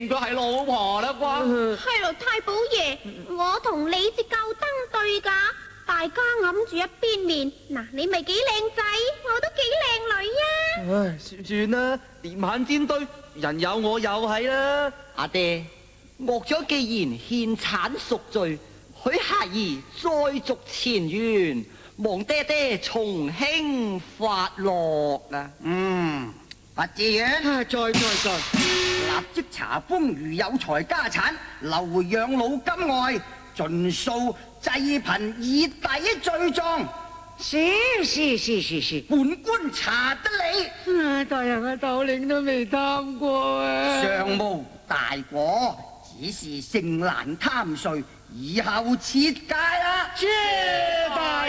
佢係老婆啦啩？ 係咯，太保爺，我同你只夠登對㗎，大家揞住一邊面。嗱，你咪幾靚仔，我都幾靚女啊！ 唉，算啦，連晚煎堆，人有我有係啦。 阿爹，惡咗既然獻產贖罪，許孩兒再續前緣，望爹爹從輕發落啊！ 不至於。再，立即查封餘有財家產，留回養老金外，盡數濟貧以抵罪狀。 是， 本官查得你。 大人嘅頭領都未貪過啊！ 尚無大過，只是性難貪睡，以後切戒啦。 大